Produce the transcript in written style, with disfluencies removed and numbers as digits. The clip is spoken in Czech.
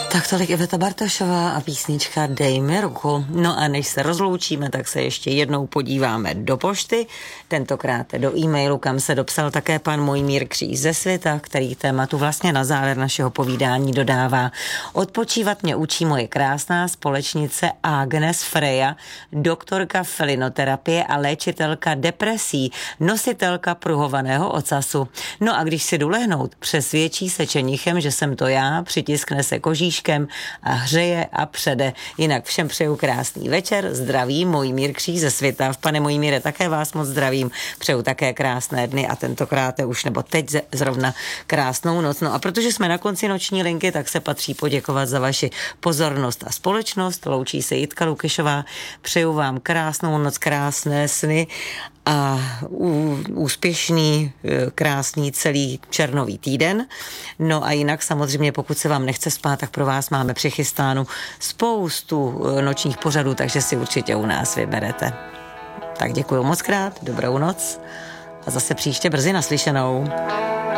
Tak tolik Iveta Bartošová a písnička Dej mi ruku. No a než se rozloučíme, tak se ještě jednou podíváme do pošty, tentokrát do e-mailu, kam se dopsal také pan Mojmír Kříž ze Svita, který tématu vlastně na závěr našeho povídání dodává. Odpočívat mě učí moje krásná společnice Agnes Freja, doktorka felinoterapie a léčitelka depresí, nositelka pruhovaného ocasu. No a když si jdu lehnout, přesvědčí se čenichem, že jsem to já, přitiskne se kožíškem a hřeje a přede. Jinak všem přeju krásný večer, zdravím, Mojmír Kříž ze Svita. Pane Mojmíre, také vás moc zdravím, přeju také krásné dny a tentokrát už, nebo teď zrovna krásnou noc. No a protože jsme na konci noční linky, tak se patří poděkovat za vaši pozornost a společnost. Loučí se Jitka Lukyšová, přeju vám krásnou noc, krásné sny a úspěšný, krásný celý červnový týden. No a jinak samozřejmě, pokud se vám nechce spát, tak pro vás máme přichystánu spoustu nočních pořadů, takže si určitě u nás vyberete. Tak děkuji moc krát, dobrou noc a zase příště brzy naslyšenou.